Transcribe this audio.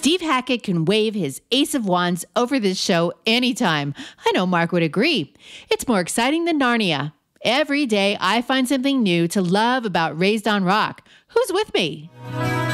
Steve Hackett can wave his ace of wands over this show anytime. I know Mark would agree. It's more exciting than Narnia. Every day I find something new to love about Raised on Rock. Who's with me?